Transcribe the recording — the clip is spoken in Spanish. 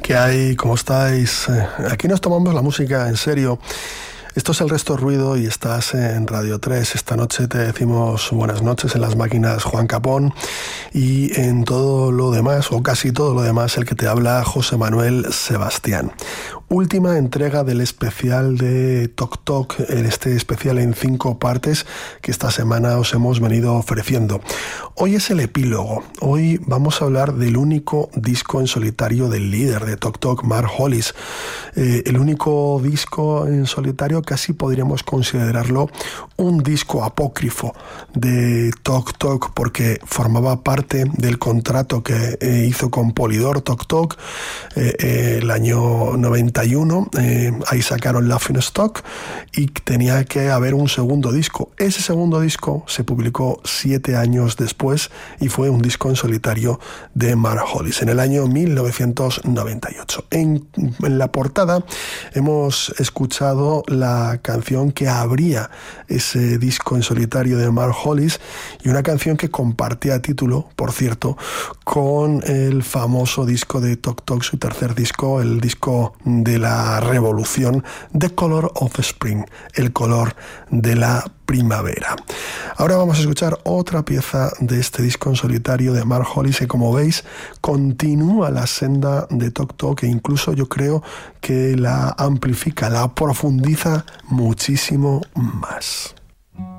¿Qué hay? ¿Cómo estáis? Aquí nos tomamos la música en serio. Esto es El Resto Ruido y estás en Radio 3. Esta noche te decimos buenas noches en las máquinas Juan Capón y en todo lo demás, o casi todo lo demás, el que te habla José Manuel Sebastián. Última entrega del especial de Toc Toc, este especial en 5 partes que esta semana os hemos venido ofreciendo. Hoy es el epílogo. Hoy vamos a hablar del único disco en solitario del líder de Toc Toc, Mark Hollis. El único disco en solitario, casi podríamos considerarlo un disco apócrifo de Toc Toc, porque formaba parte del contrato que hizo con Polydor Toc Toc el año 91. Ahí sacaron Laughing Stock y tenía que haber un segundo disco. Ese segundo disco se publicó 7 años después y fue un disco en solitario de Mark Hollis en el año 1998. En la portada hemos escuchado la canción que abría ese disco en solitario de Mark Hollis y una canción que compartía título, por cierto, con el famoso disco de Toc Toc, su tercer disco, el disco de la revolución, The Color of Spring, el color de la primavera. Ahora vamos a escuchar otra pieza de este disco en solitario de Mark Hollis que, como veis, continúa la senda de Toc Toc e incluso yo creo que la amplifica, la profundiza muchísimo más.